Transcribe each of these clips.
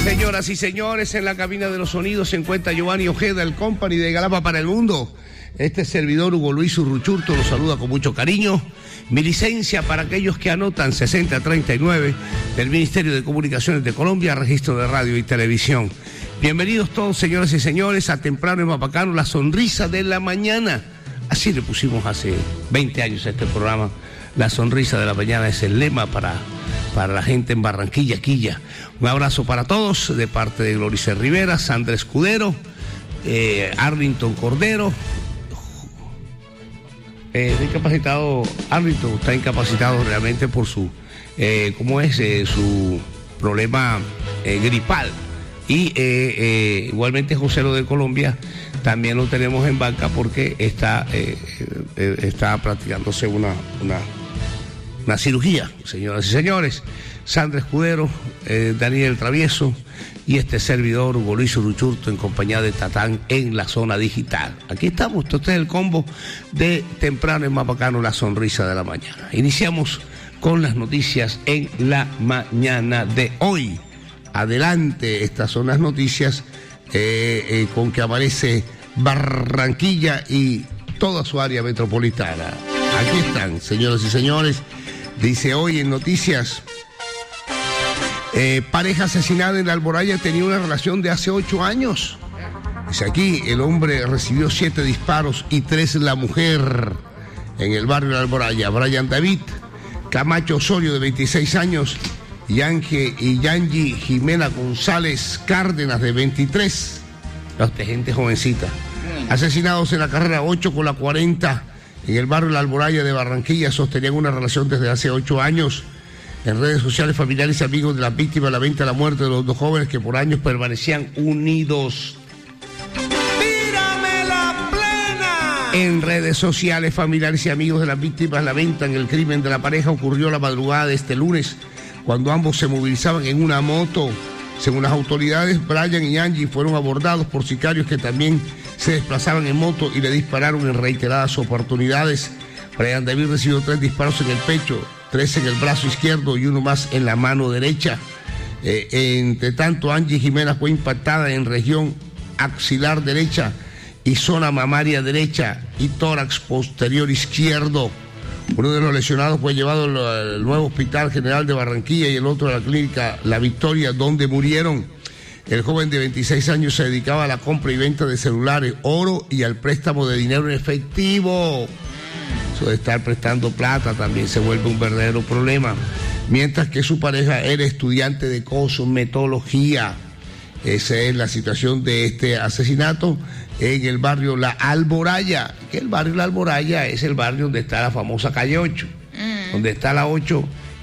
Señoras y señores, en la cabina de los sonidos se encuentra Giovanni Ojeda, el company de Galapa para el Mundo. Este servidor, Hugo Luis Urruchurto, los saluda con mucho cariño. Mi licencia para aquellos que anotan 6039 del Ministerio de Comunicaciones de Colombia, registro de radio y televisión. Bienvenidos todos, señoras y señores, a Temprano en Mapacano, la sonrisa de la mañana. Así le pusimos hace 20 años a este programa. La sonrisa de la mañana es el lema para la gente en Barranquilla, Quilla. Un abrazo para todos de parte de Glorice Rivera, Sandra Escudero, Arlington Cordero. Incapacitado, Arlington está incapacitado realmente por su, su problema gripal. Y igualmente José Lo de Colombia también lo tenemos en banca porque está practicándose una cirugía, señoras y señores. Sandra Escudero, Daniel Travieso y este servidor, Hugo Luis Urruchurto, en compañía de Tatán en la zona digital. Aquí estamos, este es el combo de Temprano en Mapacano, la sonrisa de la mañana. Iniciamos con las noticias en la mañana de hoy. Adelante, estas son las noticias con que aparece Barranquilla y toda su área metropolitana. Aquí están, señoras y señores. Dice hoy en noticias, pareja asesinada en la Alboraya tenía una relación de hace 8 años. Dice aquí, el hombre recibió 7 disparos y 3 la mujer en el barrio de la Alboraya. Brian David Camacho Osorio, de 26 años, y Yangi Jimena González Cárdenas, de 23. Gente jovencita. Asesinados en la carrera 8 con la 40 en el barrio La Alboraya de Barranquilla. Sostenían una relación desde hace 8 años. En redes sociales, familiares y amigos de la víctima lamentan la muerte de los 2 jóvenes que por años permanecían unidos. ¡Tírame la plena! En redes sociales, familiares y amigos de las víctimas lamentan el crimen de la pareja. Ocurrió la madrugada de este lunes, cuando ambos se movilizaban en una moto. Según las autoridades, Brian y Angie fueron abordados por sicarios que también se desplazaban en moto y le dispararon en reiteradas oportunidades. Brian David recibió 3 disparos en el pecho, 3 en el brazo izquierdo y 1 más en la mano derecha. Entre tanto, Angie Jimena fue impactada en región axilar derecha y zona mamaria derecha y tórax posterior izquierdo. Uno de los lesionados fue llevado al nuevo Hospital General de Barranquilla y el otro a la clínica La Victoria, donde murieron. El joven de 26 años se dedicaba a la compra y venta de celulares, oro y al préstamo de dinero en efectivo. Eso de estar prestando plata también se vuelve un verdadero problema. Mientras que su pareja era estudiante de cosmetología. Esa es la situación de este asesinato en el barrio La Alboraya. Que el barrio La Alboraya es el barrio donde está la famosa calle 8. Donde está la 8,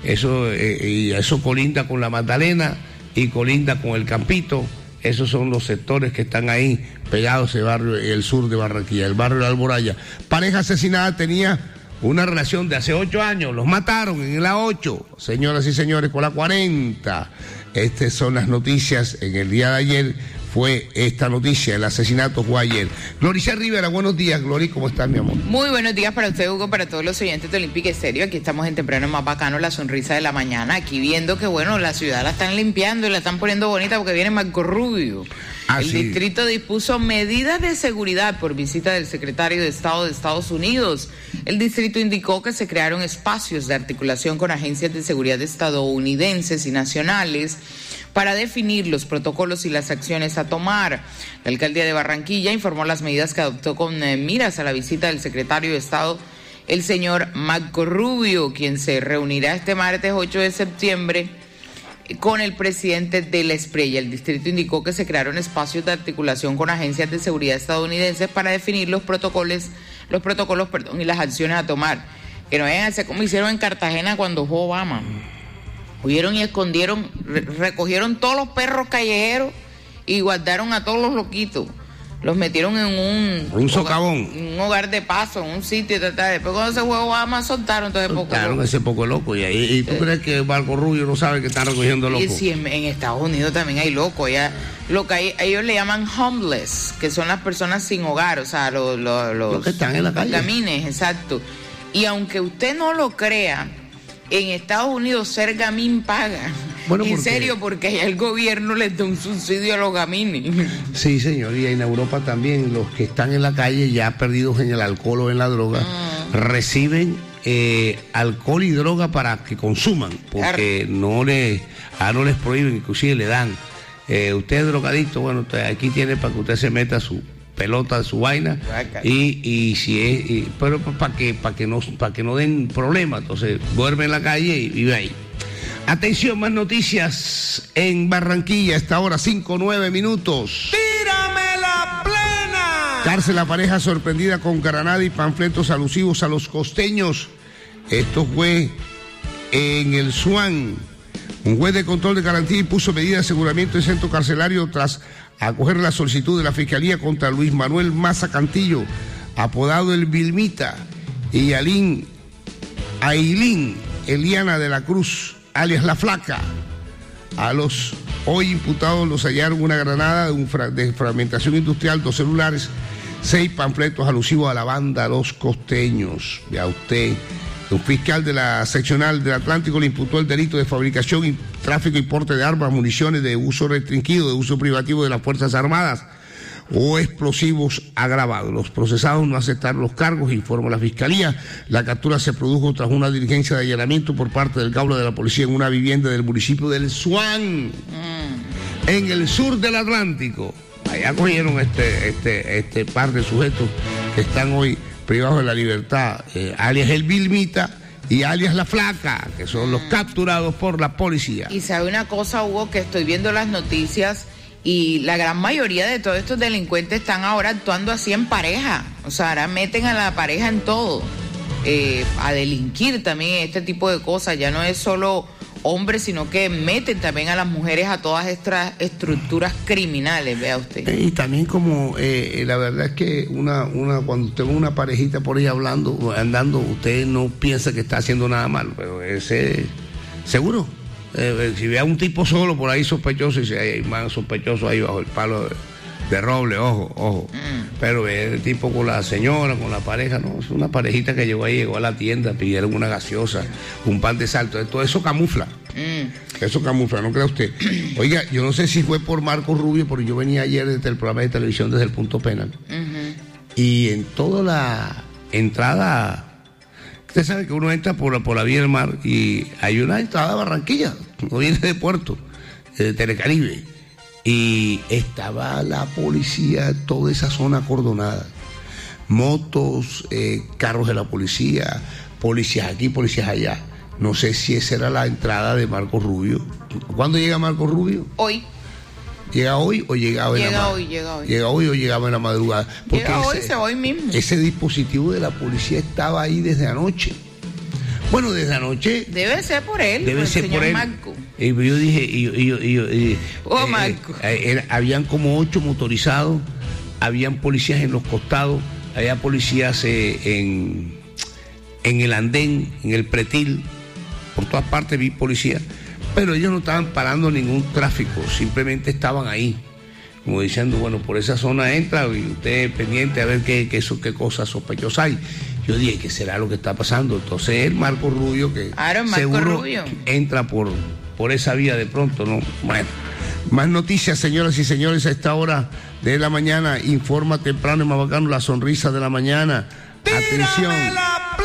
eso colinda con la Magdalena y colinda con el Campito. Esos son los sectores que están ahí pegados a ese barrio, el sur de Barranquilla, el barrio La Alboraya. Pareja asesinada tenía una relación de hace 8 años, los mataron en la 8, señoras y señores, con la 40. Estas son las noticias en el día de ayer. Fue esta noticia, el asesinato fue ayer. Glorice Rivera, buenos días, Glori, ¿cómo estás, mi amor? Muy buenos días para usted, Hugo, para todos los oyentes de Olímpica Estéreo. Aquí estamos en Temprano más bacano, la sonrisa de la mañana. Aquí viendo que, bueno, la ciudad la están limpiando y la están poniendo bonita porque viene Marco Rubio. El distrito dispuso medidas de seguridad por visita del secretario de Estado de Estados Unidos. El distrito indicó que se crearon espacios de articulación con agencias de seguridad estadounidenses y nacionales para definir los protocolos y las acciones a tomar. La alcaldía de Barranquilla informó las medidas que adoptó con miras a la visita del secretario de Estado, el señor Marco Rubio, quien se reunirá este martes 8 de septiembre con el presidente de la Espriella. El distrito indicó que se crearon espacios de articulación con agencias de seguridad estadounidenses para definir los protocolos, y las acciones a tomar. Que no vayan a hacer como hicieron en Cartagena cuando fue Obama. Huyeron y escondieron, recogieron todos los perros callejeros y guardaron a todos los loquitos. Los metieron en un socavón, un hogar de paso, en un sitio. Después cuando se fue Obama soltaron todo ese poco loco. Ese poco loco. ¿Y tú crees que Marco Rubio no sabe que están recogiendo locos? Y sí, en Estados Unidos también hay locos. Ellos le llaman homeless, que son las personas sin hogar, o sea, los que están en la calle. Gamines, exacto. Y aunque usted no lo crea, en Estados Unidos ser gamín paga. Bueno, en serio, porque allá el gobierno les da un subsidio a los gamines. Sí, señor, y en Europa también los que están en la calle ya perdidos en el alcohol o en la droga, reciben alcohol y droga para que consuman, porque no les prohíben, inclusive le dan. Usted es drogadicto, bueno, aquí tiene para que usted se meta su pelota, su vaina, y si es, pero para que no den problemas, entonces duerme en la calle y vive ahí. Atención, más noticias en Barranquilla, a esta hora 5:09. ¡Tírame la plena! Cárcel a pareja sorprendida con granada y panfletos alusivos a los costeños. Esto fue en el Swan. Un juez de control de garantía impuso medidas de aseguramiento en centro carcelario tras acoger la solicitud de la Fiscalía contra Luis Manuel Maza Cantillo, apodado el Vilmita, y Ailín Eliana de la Cruz, alias La Flaca. A los hoy imputados los hallaron una granada de fragmentación industrial, 2 celulares, 6 panfletos alusivos a la banda Los Costeños. Vea usted. Un fiscal de la seccional del Atlántico le imputó el delito de fabricación y tráfico y porte de armas, municiones de uso restringido, de uso privativo de las Fuerzas Armadas o explosivos agravados. Los procesados no aceptaron los cargos, informó la Fiscalía. La captura se produjo tras una diligencia de allanamiento por parte del Gaula de la Policía en una vivienda del municipio del Swan, en el sur del Atlántico. Allá cogieron este par de sujetos que están hoy privados de la libertad, alias el Vilmita y alias La Flaca, que son los capturados por la policía. Y sabe una cosa, Hugo, que estoy viendo las noticias y la gran mayoría de todos estos delincuentes están ahora actuando así en pareja. O sea, ahora meten a la pareja en todo, a delinquir también este tipo de cosas. Ya no es solo hombres, sino que meten también a las mujeres a todas estas estructuras criminales, vea usted. Y también como la verdad es que cuando usted ve una parejita por ahí andando, usted no piensa que está haciendo nada malo, pero ese seguro. Si ve a un tipo solo por ahí sospechoso, y si hay más sospechoso ahí bajo el palo de roble, ojo. Pero ve el tipo con la señora, con la pareja, no, es una parejita que llegó a la tienda, pidieron una gaseosa, un pan de salto, todo eso camufla. Eso camufla, ¿no cree usted? Oiga, yo no sé si fue por Marco Rubio, porque yo venía ayer desde el programa de televisión desde el Punto Penal. Y en toda la entrada, usted sabe que uno entra por la vía del mar y hay una entrada a Barranquilla, no viene de Puerto, de Telecaribe. Y estaba la policía, toda esa zona acordonada. Motos, carros de la policía, policías aquí, policías allá. No sé si esa era la entrada de Marco Rubio. ¿Cuándo llega Marco Rubio? Hoy. ¿Llega hoy o llegaba en la madrugada? Llega hoy o llegaba en la madrugada. Porque llega hoy, se va hoy mismo. Ese dispositivo de la policía estaba ahí desde anoche. Bueno, desde anoche. Debe ser por él, debe ser por él. Marco. Y yo dije, Marco. Habían como 8 motorizados, habían policías en los costados, había policías en el andén, en el pretil, por todas partes vi policías, pero ellos no estaban parando ningún tráfico, simplemente estaban ahí, como diciendo, bueno, por esa zona entra y usted pendiente a ver qué cosas sospechosas hay. Yo dije, ¿qué será lo que está pasando? Entonces el Marco Rubio, que seguro entra por esa vía de pronto, ¿no? Bueno, más noticias, señoras y señores, a esta hora de la mañana. Informa temprano y más bacano, la sonrisa de la mañana. Atención. ¡Tírame la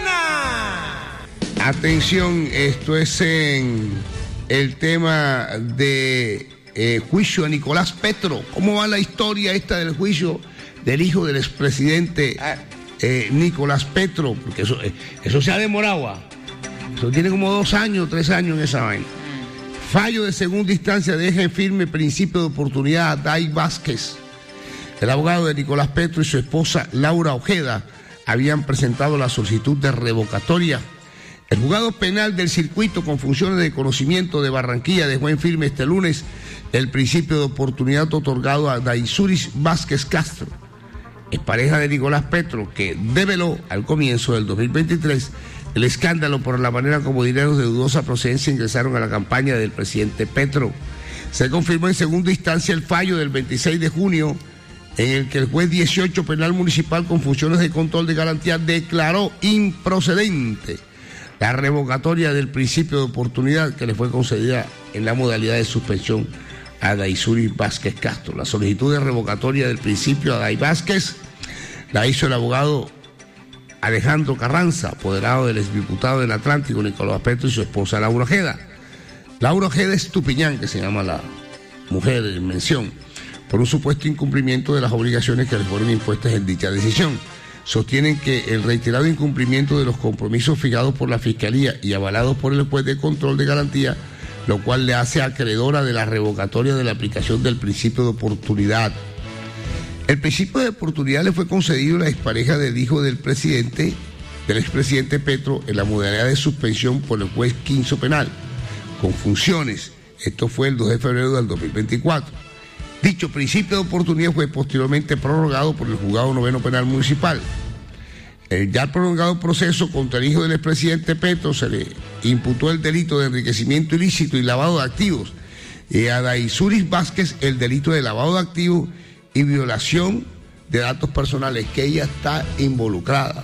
plena! Atención, esto es en el tema de juicio a Nicolás Petro. ¿Cómo va la historia esta del juicio del hijo del expresidente Nicolás Petro? Porque eso se ha demorado. Eso tiene como 2 años, 3 años en esa vaina. Fallo de segunda instancia deja en firme principio de oportunidad a Day Vázquez. El abogado de Nicolás Petro y su esposa Laura Ojeda habían presentado la solicitud de revocatoria. El juzgado penal del circuito con funciones de conocimiento de Barranquilla dejó en firme este lunes el principio de oportunidad otorgado a Daisuris Vázquez Castro, es pareja de Nicolás Petro, que develó al comienzo del 2023 el escándalo por la manera como dineros de dudosa procedencia ingresaron a la campaña del presidente Petro. Se confirmó en segunda instancia el fallo del 26 de junio en el que el juez 18 penal municipal con funciones de control de garantía declaró improcedente la revocatoria del principio de oportunidad que le fue concedida en la modalidad de suspensión a Daisuris Vázquez Castro. La solicitud de revocatoria del principio a Day Vázquez la hizo el abogado Alejandro Carranza, apoderado del exdiputado del Atlántico Nicolás Petro y su esposa Laura Ojeda. Laura Ojeda Estupiñán, que se llama la mujer en mención, por un supuesto incumplimiento de las obligaciones que le fueron impuestas en dicha decisión. Sostienen que el reiterado incumplimiento de los compromisos fijados por la Fiscalía y avalados por el juez de control de garantía, lo cual le hace acreedora de la revocatoria de la aplicación del principio de oportunidad. El principio de oportunidad le fue concedido a la expareja del hijo del expresidente Petro, en la modalidad de suspensión por el juez quinto penal, con funciones. Esto fue el 2 de febrero del 2024. Dicho principio de oportunidad fue posteriormente prorrogado por el Juzgado Noveno Penal Municipal. El ya prolongado proceso contra el hijo del expresidente Petro se le imputó el delito de enriquecimiento ilícito y lavado de activos, y a Daisuris Vázquez el delito de lavado de activos y violación de datos personales, que ella está involucrada.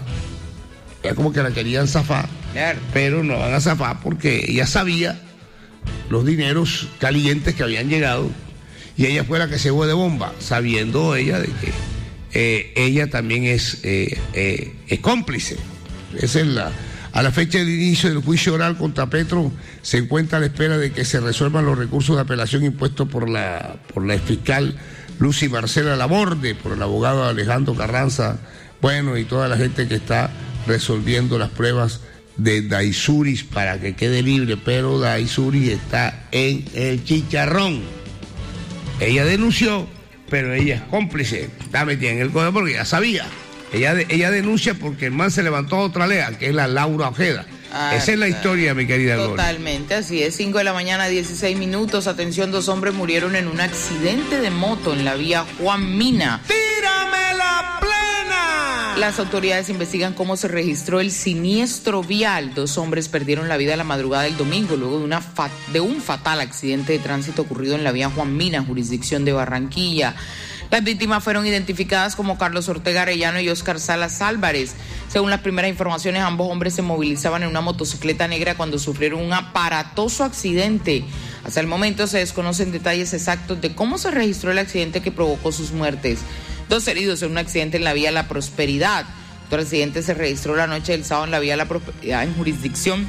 Es como que la querían zafar, pero no van a zafar porque ella sabía los dineros calientes que habían llegado, y ella fue la que se fue de bomba, sabiendo ella de que ella también es cómplice. Esa es a la fecha del inicio del juicio oral contra Petro se encuentra a la espera de que se resuelvan los recursos de apelación impuestos por la fiscal Lucy Marcela Laborde, por el abogado Alejandro Carranza, bueno, y toda la gente que está resolviendo las pruebas de Daisuris para que quede libre, pero Daisuris está en el chicharrón. Ella denunció, pero ella es cómplice. Está metida en el código porque ya sabía. Ella denuncia porque el man se levantó a otra lea, que es la Laura Ojeda. Esa es la historia, mi querida Gloria. Totalmente, así es. 5 de la mañana, 16 minutos. Atención, 2 hombres murieron en un accidente de moto en la vía Juan Mina. ¡Tírame la plena! Las autoridades investigan cómo se registró el siniestro vial. 2 hombres perdieron la vida la madrugada del domingo luego de un fatal accidente de tránsito ocurrido en la vía Juan Mina, jurisdicción de Barranquilla. Las víctimas fueron identificadas como Carlos Ortega Arellano y Oscar Salas Álvarez. Según las primeras informaciones, ambos hombres se movilizaban en una motocicleta negra cuando sufrieron un aparatoso accidente. Hasta el momento se desconocen detalles exactos de cómo se registró el accidente que provocó sus muertes. 2 heridos en un accidente en la vía La Prosperidad. Otro accidente se registró la noche del sábado en la vía La Prosperidad, en jurisdicción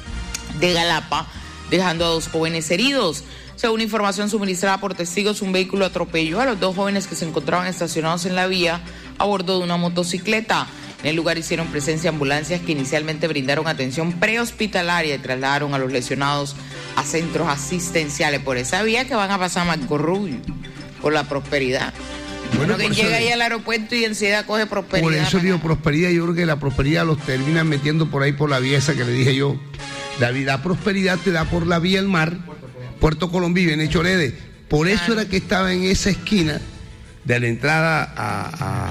de Galapa, dejando a 2 jóvenes heridos. Según información suministrada por testigos, un vehículo atropelló a los 2 jóvenes que se encontraban estacionados en la vía a bordo de una motocicleta. En el lugar hicieron presencia ambulancias que inicialmente brindaron atención prehospitalaria y trasladaron a los lesionados a centros asistenciales. Por esa vía que van a pasar Marco Rubio, por La Prosperidad. Bueno, quien llega ahí al aeropuerto y enseguida coge Prosperidad. Por eso digo Prosperidad, yo creo que la Prosperidad los terminan metiendo por ahí por la vía esa que le dije yo. La Prosperidad te da por la vía del mar, Puerto Colombia, en Echorede. Por eso era que estaba en esa esquina de la entrada a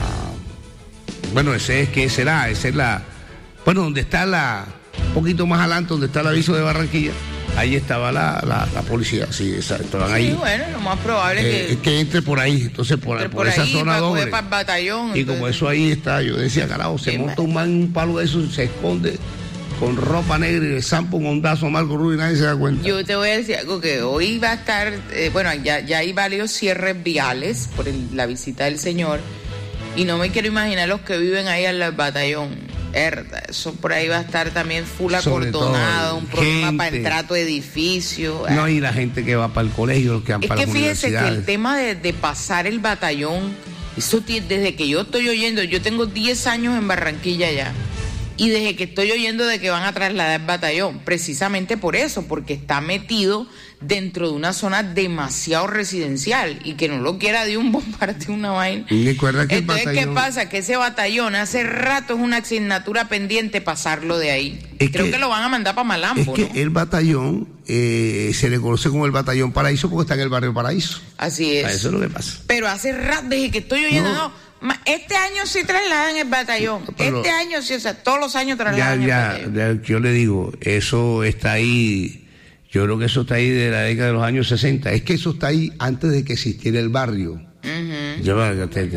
bueno, ese es que será, esa es la, bueno, donde está un poquito más adelante, donde está el aviso de Barranquilla, ahí estaba la policía, sí, exacto, van ahí. Sí, bueno, lo más probable es que entre por ahí, entonces por esa ahí, zona doble. Para el batallón, y como eso ahí está, yo decía, carajo, se monta un man, un palo de eso, se esconde con ropa negra y le zampa un ondazo a Marco Rubio y nadie se da cuenta. Yo te voy a decir algo, que hoy va a estar, bueno, ya hay varios cierres viales por la visita del señor, y no me quiero imaginar los que viven ahí al batallón. Eso por ahí va a estar también full acordonado, un problema para entrar a tu edificio. No, y la gente que va para el colegio, los que van para las universidades. Es que fíjese que el tema de pasar el batallón, eso desde que yo estoy oyendo, yo tengo 10 años en Barranquilla ya, y desde que estoy oyendo de que van a trasladar el batallón, precisamente por eso, porque está metido dentro de una zona demasiado residencial y que no lo quiera de un bombardeo, una vaina. Y recuerda que entonces, ¿qué pasa? Que ese batallón hace rato es una asignatura pendiente pasarlo de ahí. Creo que lo van a mandar para Malambo, es que ¿no? El batallón se le conoce como el Batallón Paraíso porque está en el barrio Paraíso. Así es. Eso es lo que pasa. Pero hace rato, desde que estoy oyendo, este año sí trasladan el batallón. Pero este año sí, o sea, todos los años trasladan el batallón. Ya, yo le digo, eso está ahí. Yo creo que eso está ahí de la década de los años 60. Es que eso está ahí antes de que existiera el barrio.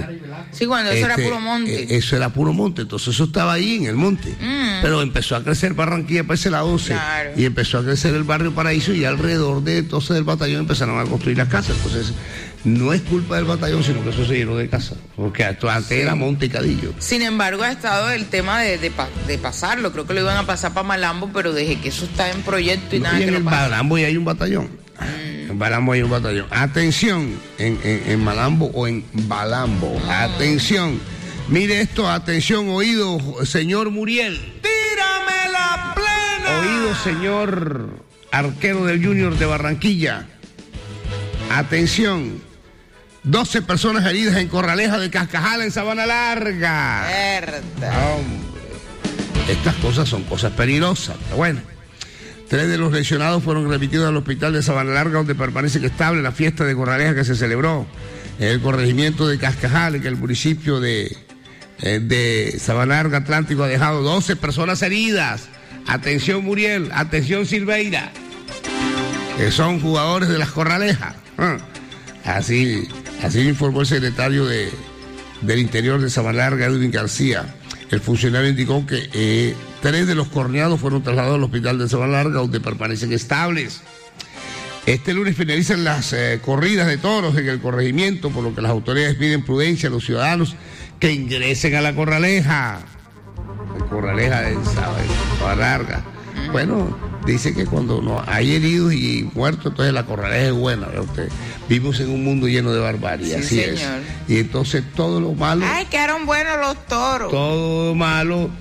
Sí, cuando eso era puro monte. Eso era puro monte, entonces eso estaba ahí en el monte. Pero empezó a crecer Barranquilla para ese lado, claro. Y empezó a crecer el barrio Paraíso y alrededor de entonces del batallón empezaron a construir las casas. Entonces no es culpa del batallón, sino que eso se llenó de casas, porque antes era monte y cadillo. Sin embargo, ha estado el tema de pasarlo. Creo que lo iban a pasar para Malambo, pero desde que eso está en proyecto y nada que lo pasa. En Malambo ya hay un batallón. En Malambo hay un batallón. Atención, en Malambo o en Balambo. Atención. Mire esto, atención, oído, señor Muriel. ¡Tírame la plena! Oído, señor arquero del Junior de Barranquilla. Atención. 12 personas heridas en Corraleja de Cascajal, en Sabana Larga. Verdad. Hombre, estas cosas son cosas peligrosas, pero bueno. 3 de los lesionados fueron remitidos al hospital de Sabana Larga, donde permanece estable la fiesta de Corraleja que se celebró en el corregimiento de Cascajal, en el municipio de Sabana Larga Atlántico. Ha dejado 12 personas heridas. Atención Muriel, atención Silveira, que son jugadores de las Corralejas. Así informó el secretario del Interior de Sabana Larga, Edwin García. El funcionario indicó que 3 de los corneados fueron trasladados al hospital de Sabana Larga, donde permanecen estables. Este lunes finalizan las corridas de toros en el corregimiento, por lo que las autoridades piden prudencia a los ciudadanos que ingresen a la Corraleja. La Corraleja de Sabana Larga. Bueno, dice que cuando no hay heridos y muertos, entonces la Corraleja es buena, ¿ve usted? Vivimos en un mundo lleno de barbarie, sí, así señor. Es. Y entonces todo lo malo... ¡Ay, quedaron buenos los toros! Todo lo malo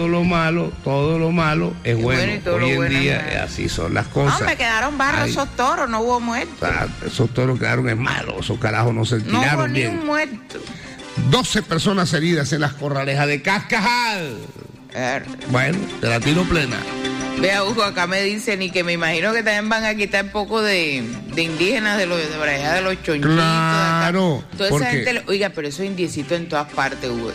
es bueno. Hoy en día así son las cosas. No, me quedaron barros esos toros, no hubo muertos. Esos toros quedaron en malos, esos carajos no se tiraron bien. No hubo ni un muerto. 12 personas heridas en las Corralejas de Cascajal. Bueno, te la tiro plena. Vea, Hugo, acá me dicen, y que me imagino que también van a quitar un poco de indígenas de allá de los chonchitos. Claro. Toda esa gente, oiga, pero esos indiecitos en todas partes, Hugo.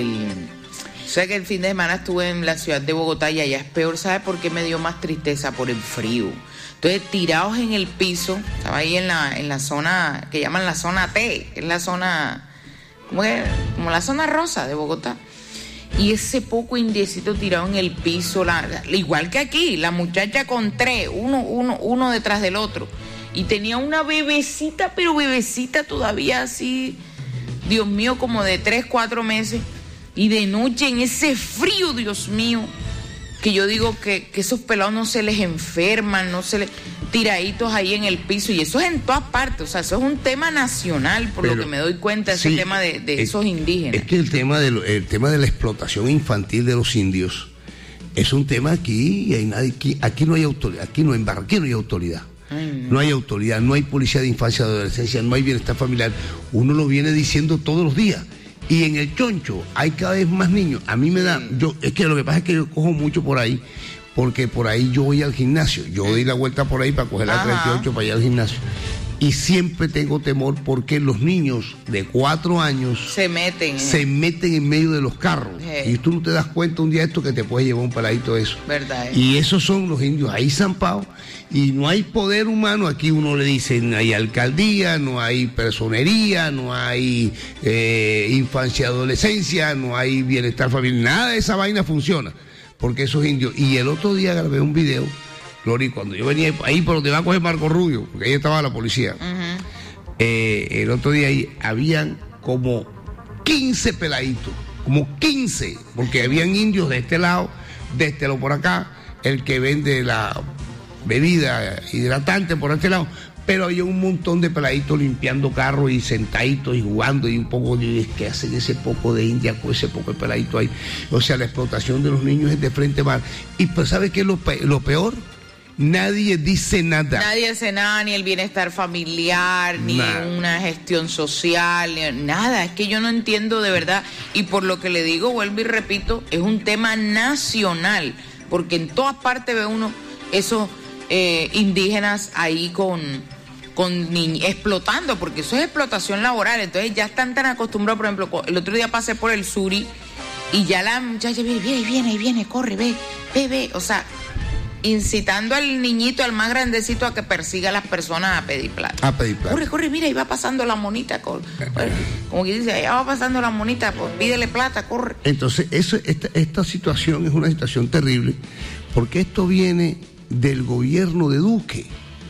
O sea que el fin de semana estuve en la ciudad de Bogotá y allá es peor. ¿Sabe por qué me dio más tristeza? Por el frío. Entonces, tirados en el piso, estaba ahí en la zona que llaman la zona T, que es la zona, como la zona rosa de Bogotá. Y ese poco indiecito tirado en el piso, igual que aquí, la muchacha con 3, uno detrás del otro. Y tenía una bebecita, pero bebecita todavía así, Dios mío, como de 3, 4 meses. Y de noche en ese frío, Dios mío, que yo digo que esos pelados no se les enferman, no se les... tiraditos ahí en el piso, y eso es en todas partes, o sea, eso es un tema nacional, por lo que me doy cuenta, ese tema de esos indígenas. Es que el tema de la explotación infantil de los indios es un tema aquí, y aquí no hay autoridad, aquí no hay autoridad. No hay autoridad, no hay policía de infancia, de adolescencia, no hay bienestar familiar. Uno lo viene diciendo todos los días. Y en el Choncho hay cada vez más niños. A mí me da, es que lo que pasa es que yo cojo mucho por ahí, porque por ahí yo voy al gimnasio. Yo doy la vuelta por ahí para coger la 38 para ir al gimnasio. Y siempre tengo temor porque los niños de 4 años se meten en medio de los carros. Y tú no te das cuenta un día esto que te puede llevar un peladito de eso. ¿Verdad? Y esos son los indios ahí zampados. Y no hay poder humano. Aquí uno le dice, no hay alcaldía, no hay personería, no hay infancia y adolescencia, no hay bienestar familiar. Nada de esa vaina funciona. Porque esos indios... Y el otro día grabé un video, Lori, cuando yo venía ahí por donde va a coger Marco Rubio, porque ahí estaba la policía. El otro día ahí habían como 15 peladitos, como 15, porque habían indios de este lado por acá, el que vende la bebida hidratante por este lado, pero había un montón de peladitos limpiando carros y sentaditos y jugando, y un poco de que hacen ese poco de India con ese poco de peladito ahí. O sea, la explotación de los niños es de frente mal. Y pues, ¿sabe qué es lo peor? Nadie dice nada. Nadie dice nada, ni el bienestar familiar, ni una gestión social, ni nada. Es que yo no entiendo de verdad. Y por lo que le digo, vuelvo y repito, es un tema nacional, porque en todas partes ve uno esos indígenas ahí explotando, porque eso es explotación laboral. Entonces ya están tan acostumbrados. Por ejemplo, el otro día pasé por el Suri y ya la muchacha viene, corre, ve. O sea, incitando al niñito, al más grandecito, a que persiga a las personas a pedir plata. Corre, mira, ahí va pasando la monita. Como que dice, allá va pasando la monita, pues pídele plata, corre. Entonces, esta situación es una situación terrible, porque esto viene del gobierno de Duque.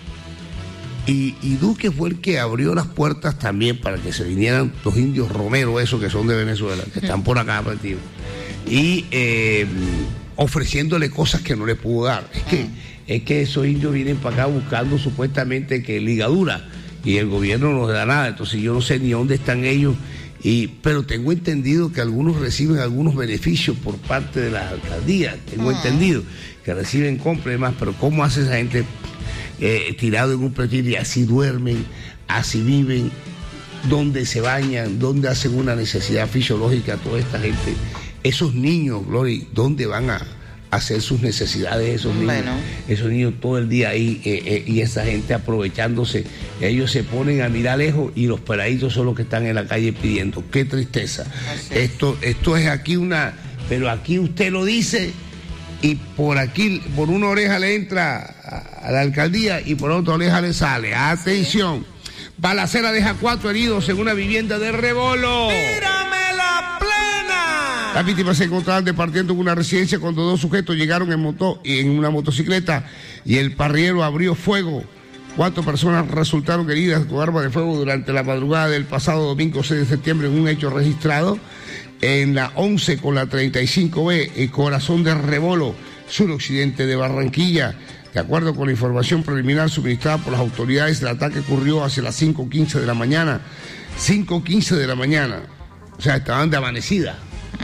Y Duque fue el que abrió las puertas también para que se vinieran los indios Romero, esos que son de Venezuela, que están por acá, partidos, y ofreciéndole cosas que no le pudo dar. Es que esos indios vienen para acá buscando supuestamente que ligadura, y el gobierno no les da nada. Entonces yo no sé ni dónde están ellos, pero tengo entendido que algunos reciben algunos beneficios por parte de las alcaldías. Tengo entendido que reciben compras y demás, pero ¿cómo hace esa gente tirado en un pretil y así duermen, así viven, donde se bañan, donde hacen una necesidad fisiológica toda esta gente? Esos niños, Glory, ¿dónde van a hacer sus necesidades esos niños? Bueno. Esos niños todo el día ahí y esa gente aprovechándose. Ellos se ponen a mirar lejos y los peladitos son los que están en la calle pidiendo. Qué tristeza. Esto es aquí pero aquí usted lo dice y por aquí, por una oreja le entra a la alcaldía y por otra oreja le sale. Atención. Balacera deja 4 heridos en una vivienda de Rebolo. ¡Tírame la plena! Las víctimas se encontraban departiendo en una residencia cuando 2 sujetos llegaron en una motocicleta y el parrillero abrió fuego. 4 personas resultaron heridas con arma de fuego durante la madrugada del pasado domingo 6 de septiembre en un hecho registrado en la 11 con la 35B, el corazón de Rebolo, suroccidente de Barranquilla. De acuerdo con la información preliminar suministrada por las autoridades, el ataque ocurrió hacia las 5:15 de la mañana. 5:15 de la mañana. O sea, estaban de amanecida.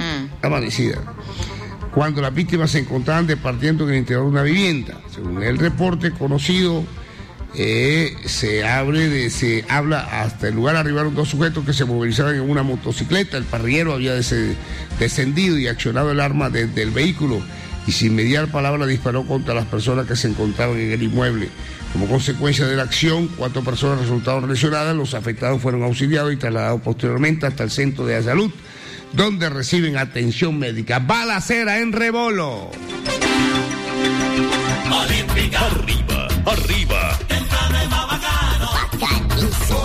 Cuando las víctimas se encontraban departiendo en el interior de una vivienda. Según el reporte conocido, se habla hasta el lugar arribaron 2 sujetos que se movilizaban en una motocicleta. El parrillero había descendido y accionado el arma desde el vehículo y sin mediar palabra disparó contra las personas que se encontraban en el inmueble. Como consecuencia de la acción, 4 personas resultaron lesionadas. Los afectados fueron auxiliados y trasladados posteriormente hasta el centro de salud, donde reciben atención médica. Balacera en Rebolo. Olímpica. Arriba.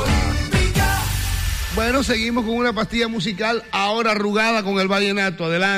Bueno, seguimos con una pastilla musical ahora arrugada con el vallenato. Adelante.